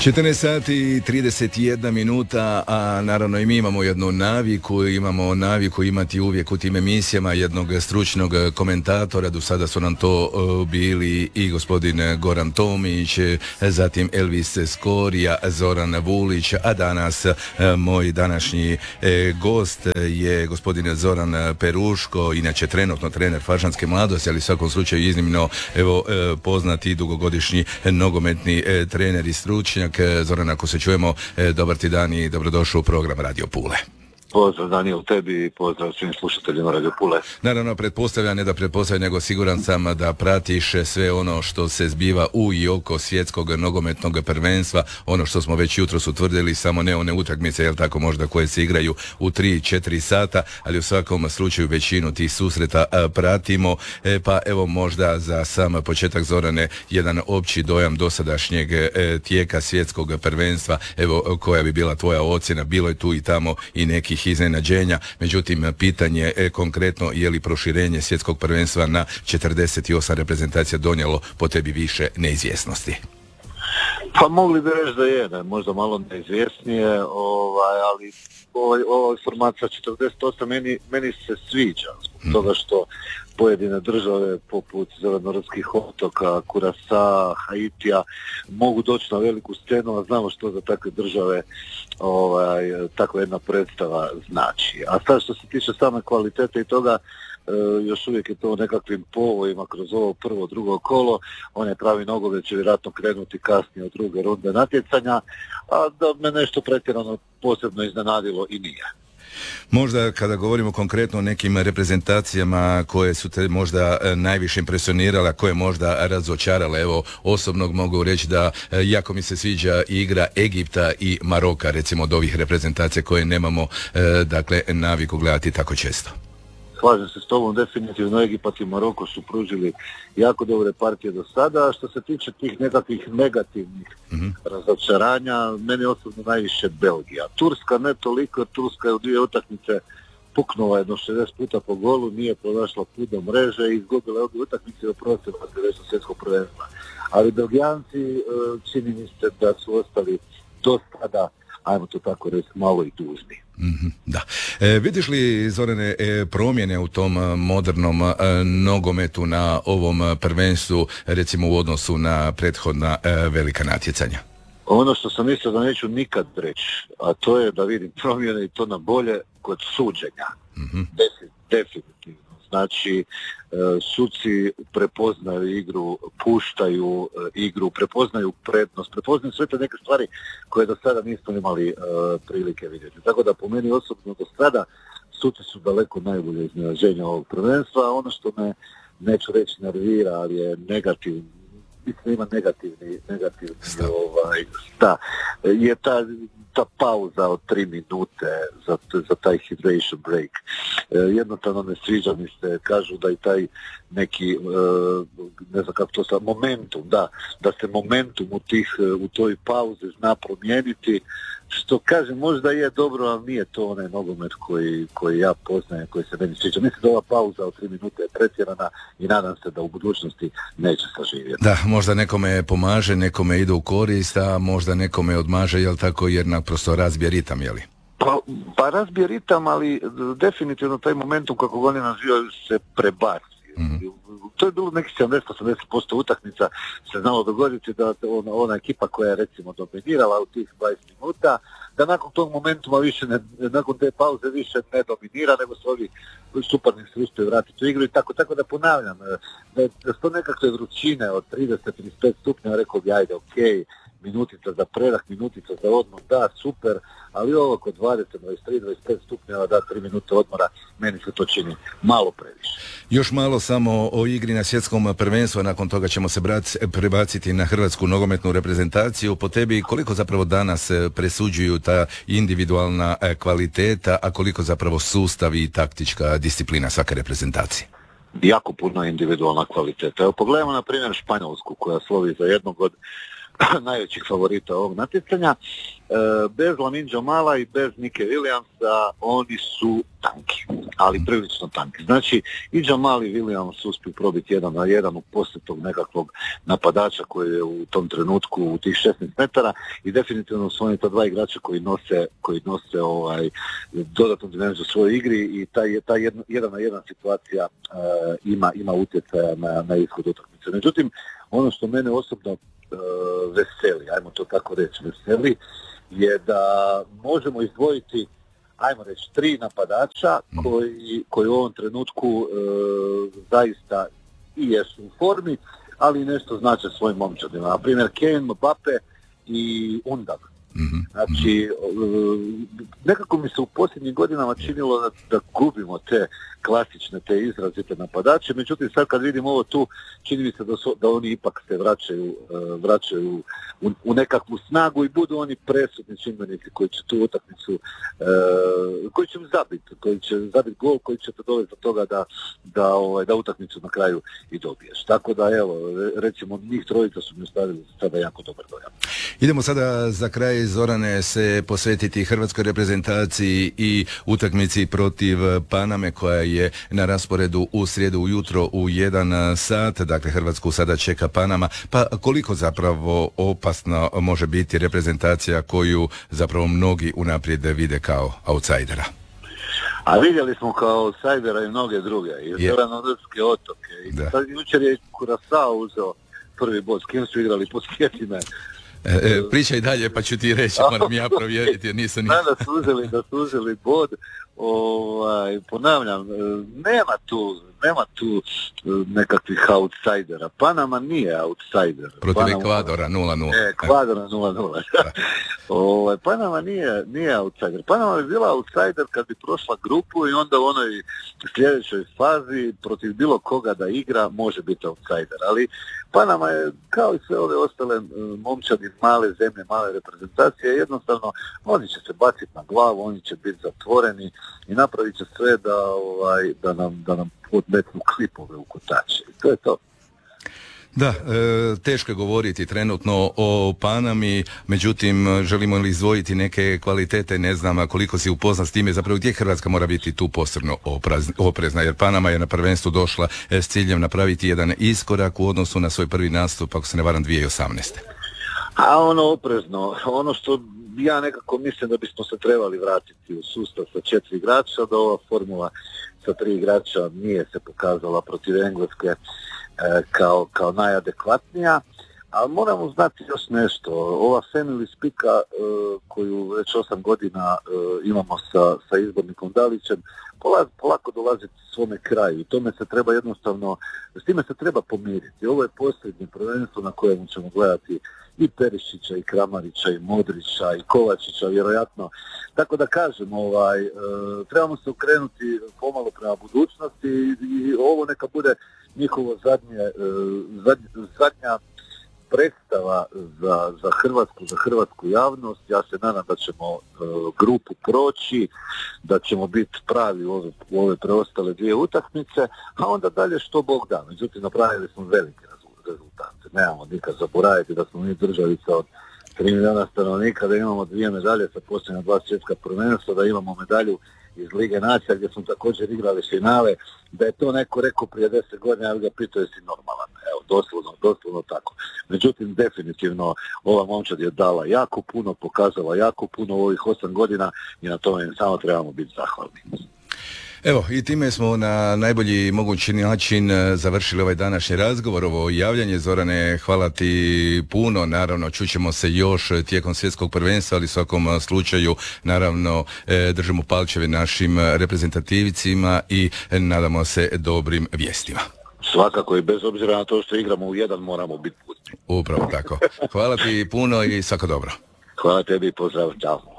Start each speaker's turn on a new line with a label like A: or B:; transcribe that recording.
A: 14 sati i 31 minuta, a naravno i mi imamo jednu naviku imati uvijek u tim emisijama jednog stručnog komentatora. Do sada su nam to bili i gospodin Goran Tomić, zatim Elvis Skorija, Zoran Vulić, a danas moj današnji gost je gospodin Zoran Peruško, inače trenutno trener Fažanske mladosti, ali u svakom slučaju iznimno poznati i dugogodišnji nogometni trener i stručnjak. Zoran, ako se čujemo, dobar ti dan i dobrodošao u program Radio Pule.
B: Pozdrav Daniel tebi i pozdrav svim slušateljima Radio Pule.
A: Naravno, pretpostavljam, nego siguran sam da pratiš sve ono što se zbiva u i oko svjetskog nogometnog prvenstva, ono što smo već jutros utvrdili, samo ne one utakmice, jel tako, možda koje se igraju u 3-4 sata, ali u svakom slučaju većinu tih susreta pratimo. Pa evo možda za sam početak, Zorane, jedan opći dojam dosadašnjeg tijeka svjetskog prvenstva, evo koja bi bila tvoja ocjena, bilo je tu i tamo i nekih iznenađenja, međutim pitanje konkretno je li proširenje svjetskog prvenstva na 48 reprezentacija donijelo po tebi više neizvjesnosti?
B: Pa mogli bi reći da je, možda malo neizvjesnije, ali ova formacija 48 meni se sviđa, zbog toga što pojedine države poput Zelenorskih otoka, Kurasa, Haitija mogu doći na veliku scenu, a znamo što za takve države takva jedna predstava znači. A sad što se tiče same kvalitete i toga, još uvijek je to u nekakvim povojima kroz ovo prvo, drugo kolo. On je pravi nogomet, će vjerojatno krenuti kasnije od druge runde natjecanja, a da me nešto pretjerano posebno iznenadilo i nije.
A: Možda kada govorimo konkretno o nekim reprezentacijama koje su te možda najviše impresionirale, koje možda razočarale, evo osobno mogu reći da jako mi se sviđa igra Egipta i Maroka, recimo od ovih reprezentacija koje nemamo naviku gledati tako često.
B: Slažem se s tobom, definitivno Egipat i Maroko su pružili jako dobre partije do sada, a što se tiče tih nekakvih negativnih razočaranja, meni osobno najviše Belgija. Turska ne toliko, jer Turska je u dvije utakmice puknula jedno 60 puta po golu, nije pronašla put do mreže i izgubila je obje utakmice u prosjeku svjetskog prvenstva. Ali Belgijanci čini mi se da su ostali do sada, ajmo to tako reći, malo i tužni.
A: Da. Vidiš li, Zorane, promjene u tom modernom nogometu na ovom prvenstvu, recimo u odnosu na prethodna velika natjecanja?
B: Ono što sam mislio da neću nikad reći, a to je da vidim promjene i to na bolje kod suđenja. Definitivno. Znači, suci prepoznaju igru, puštaju igru, prepoznaju prednost, prepoznaju sve te neke stvari koje do sada nismo imali prilike vidjeti. Tako da po meni osobno do sada suci su daleko najbolje iznenađenja ovog prvenstva. Ono što me, neću reći nervira, ali je negativno, mislim ima negativni stav, je ta pauza od 3 minute za taj hydration break. Jednostavno ne sviđa mi se, kažu da i taj neki, ne znam kako to sad, momentum, da se momentum u toj pauzi zna promijeniti, što kažem, možda je dobro, ali nije to onaj nogomet koji ja poznajem, koji se meni sviđa. Mislim da ova pauza od 3 minute je pretjerana i nadam se da u budućnosti neće saživjeti.
A: Da, možda nekome pomaže, nekome ide u korist, a možda nekome odmaže, jel tako, jer naprosto razbije ritam, jeli?
B: Pa razbije ritam, ali definitivno taj momentum, kako ga oni nazivaju, se prebaci. To je bilo nekih 70-80% utakmica se znalo dogoditi da ona ekipa koja je recimo dominirala u tih 20 minuta, da nakon tog momentuma nakon te pauze više ne dominira, nego se ovi suparnici uspiju vratiti u igru i tako da ponavljam, da su to nekakve vrućine od 30-35 stupnja, rekao bi ajde, okej, minutica za predah, minutica za odmor, da, super, ali ovo kod 20, 23, 25 stupnjeva, da, 3 minute odmora, meni se to čini malo previše.
A: Još malo samo o igri na svjetskom prvenstvu, a nakon toga ćemo se prebaciti na hrvatsku nogometnu reprezentaciju. Po tebi, koliko zapravo danas presuđuju ta individualna kvaliteta, a koliko zapravo sustav i taktička disciplina svake reprezentacije?
B: Jako puno individualna kvaliteta. Evo, pogledajmo na primjer Španjolsku, koja slovi za jednog od najvećih favorita ovog natjecanja. Bez Lamine Jamala i bez Nike Williamsa oni su tanki. ali prilično tanki. Znači, i Jamal i Williams uspiju probiti 1-1 u poslije tog nekakvog napadača koji je u tom trenutku u tih 16 metara i definitivno su oni to dva igrača koji nose dodatnu dimenziju u svojoj igri i ta 1-1 situacija ima utjecaja na ishod utakmice. Međutim, ono što mene osobno veseli, ajmo to tako reći, veseli, je da možemo izdvojiti, ajmo reći, 3 napadača koji u ovom trenutku zaista i jesu u formi, ali i nešto znače svojim momčadima. Na primjer, Kane, Mbappe i Undav. Znači, nekako mi se u posljednjim godinama činilo da gubimo te klasične, te izrazite napadače, međutim sad kad vidim ovo tu, čini mi se da oni ipak se vraćaju u nekakvu snagu i budu oni presudni čimbenici koji će tu utakmicu, koji će zabiti gol, koji će te dovesti do toga da utakmicu na kraju i dobiješ. Tako da evo, recimo, njih trojica su mi ostavili sada jako dobar dojam.
A: Idemo sada za kraj, Zorane, se posvetiti hrvatskoj reprezentaciji i utakmici protiv Paname koja je na rasporedu u srijedu ujutro u 1 sat. Dakle, Hrvatsku sada čeka Panama. Pa koliko zapravo opasna može biti reprezentacija koju zapravo mnogi unaprijed vide kao outsidera?
B: A vidjeli smo kao outsidera i mnoge druge. I Sjeverno-Irske otoke. I jučer je Curaçao uzeo prvi bod. S kim su igrali? Podsjeti me.
A: Pričaj dalje pa ću ti reći, moram ja provjeriti jer nisam...
B: Da su uzeli bod, ponavljam, nema tu nekakvih outsidera. Panama nije outsider.
A: Protiv Ekvadora 0-0.
B: Ekvadora 0-0. Panama nije outsider. Panama bi bila outsider kad bi prošla grupu i onda u onoj sljedećoj fazi protiv bilo koga da igra može biti outsider. Ali Panama je, kao i sve ove ostale momčadi, male zemlje, male reprezentacije, jednostavno oni će se baciti na glavu, oni će biti zatvoreni i napravit će sve da nam podmetnu klipove u kotače. I to je to.
A: Da, teško je govoriti trenutno o Panami, međutim želimo li izdvojiti neke kvalitete, ne znam koliko si upoznat s time, zapravo gdje Hrvatska mora biti tu posebno oprezna, jer Panama je na prvenstvu došla s ciljem napraviti jedan iskorak u odnosu na svoj prvi nastup, ako se ne varam, 2018.
B: A oprezno, ono što ja nekako mislim da bismo se trebali vratiti u sustav sa 4 igrača, da ova formula sa 3 igrača nije se pokazala protiv Engleske kao najadekvatnija, ali moramo znati još nešto. Ova family spika koju već 8 godina imamo sa izbornikom Dalićem, polako dolazi svome kraju i tome se treba jednostavno, s time se treba pomiriti. Ovo je posljednje prvenstvo na kojem ćemo gledati i Perišića, i Kramarića, i Modrića, i Kovačića, vjerojatno. Tako da kažem, trebamo se okrenuti pomalo prema budućnosti i ovo neka bude njihovo zadnja predstava za hrvatsku javnost. Ja se nadam da ćemo grupu proći, da ćemo biti pravi u ove preostale 2 utakmice, a onda dalje što Bog da. Međutim, napravili smo velike rezultate. Nemamo nikad zaboraviti da smo mi državica od 3 milijuna stanovnika, da imamo 2 medalje sa posljednja 2 svjetska prvenstva, da imamo medalju iz Lige nacija gdje smo također igrali finale, da je to neko rekao prije 10 godina, ja ga pitao jesi normalan. Evo, doslovno tako. Međutim, definitivno ova momčad je dala jako puno, pokazala jako puno u ovih 8 godina i na tome samo trebamo biti zahvalni.
A: Evo, i time smo na najbolji mogući način završili ovaj današnji razgovor, ovo javljanje. Zorane, hvala ti puno, naravno čućemo se još tijekom svjetskog prvenstva, ali u svakom slučaju naravno držimo palčeve našim reprezentativcima i nadamo se dobrim vijestima.
B: Svakako i bez obzira na to što igramo u 1 moramo biti putni.
A: Upravo tako. Hvala ti puno i svako dobro.
B: Hvala tebi i pozdrav, čao.